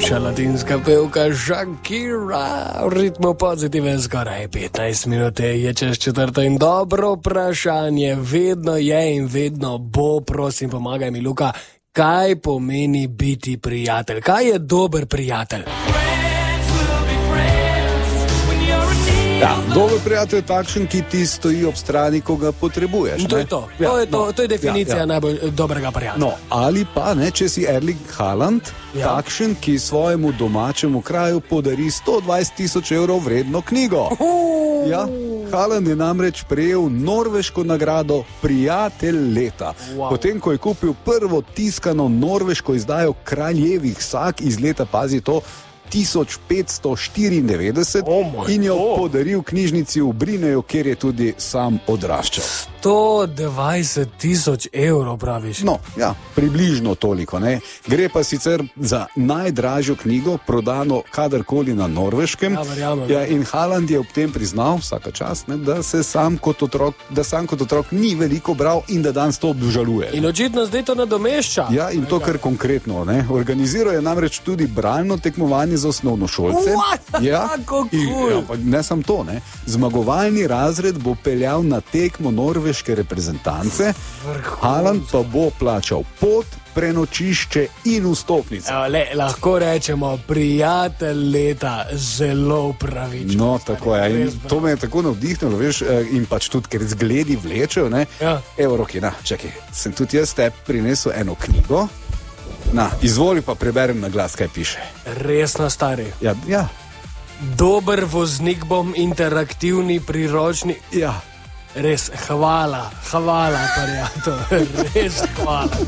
Bivša latinska pevka Shakira v ritmu pozitive skoraj 15 minut je čez 4. in dobro vprašanje vedno je in vedno bo, prosim pomagaj mi Luka, kaj pomeni biti prijatelj? Kaj je dober prijatelj? Ja, dober prijatelj je takšen, ki ti stoji ob strani, ko ga potrebuješ. To je to. To je definicija najbolj dobrega prijatelja. No, ali pa, če si Erling Haaland, takšen, ki svojemu domačemu kraju podari 120.000 evrov vredno knjigo. Ja, Haaland je namreč prejel norveško nagrado Prijatelj leta. Potem, ko je kupil prvo tiskano norveško izdajo Kraljevih sag iz leta, pazi to, 1594 in jo podaril knjižnici v Brineju, kjer je tudi sam odraščal. 120.000 evrov, praviš? No, ja, približno toliko, ne. Gre pa sicer za najdražjo knjigo, prodano kadarkoli na Norveškem. Ja, in Haaland je ob tem priznal, vsaka čast, ne, da sam kot otrok ni veliko bral in da danes to obžaluje. In očitno zdaj to nadomešča. Ja, in to kar konkretno, ne. Organiziral je namreč tudi bralno tekmovanje za osnovnošolce. Ja, ne samo to, ne. Zmagovalni razred bo peljal na tekmo norveške reprezentance, Haaland pa bo plačal pot, prenočišče in vstopnice. Lahko rečemo, prijatelj leta, zelo pravično. No, tako je. In to me je tako navdihnilo, veš, in pač tudi, ker zgledi vlečejo, ne. Ja. Evo, Roki, čakaj, sem tudi jaz tebi prinesel eno knjigo. Izvoli pa preberem na glas, kaj piše. Resno, stari? Ja. Dober voznik bom, interaktivni, priročni. Ja. Res, hvala, prijatelj. Res hvala.